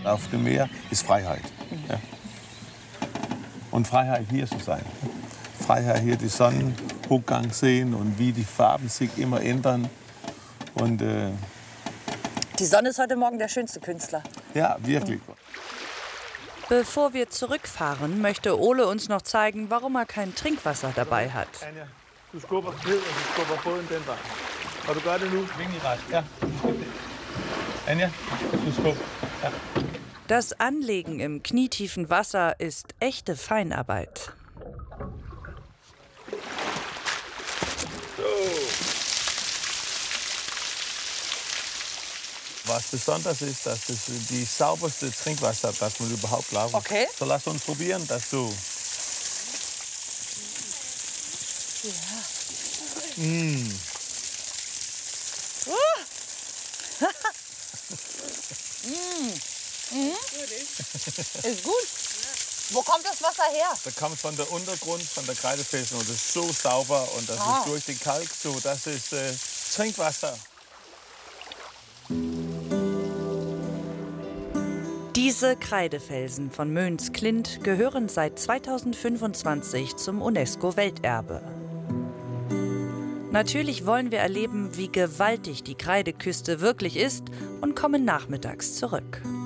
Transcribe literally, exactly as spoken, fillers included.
Auf dem Meer ist Freiheit. Ja. Und Freiheit, hier zu sein. Freiheit, hier die Sonnenuntergang sehen und wie die Farben sich immer ändern. Und, äh, die Sonne ist heute Morgen der schönste Künstler. Ja, wirklich. Bevor wir zurückfahren, möchte Ole uns noch zeigen, warum er kein Trinkwasser dabei hat. Anja, du skubber ned, og du skubber båden den vej. Og du gør det nu. Vinkelret. Ja, du skubber det. Anja, du skubber. Ja. Das Anlegen im knietiefen Wasser ist echte Feinarbeit. So. Was besonders ist, dass es die sauberste Trinkwasser, das man überhaupt glauben. Okay. So lass uns probieren, dass du. Ja. Mm. Uh. mm. Mhm. Ist gut. Wo kommt das Wasser her? Das kommt von der Untergrund, von der Kreidefelsen und das ist so sauber und das ah. ist durch den Kalk so. Das ist äh, Trinkwasser. Diese Kreidefelsen von Möns-Klint gehören seit zweitausendfünfundzwanzig zum UNESCO-Welterbe. Natürlich wollen wir erleben, wie gewaltig die Kreideküste wirklich ist und kommen nachmittags zurück.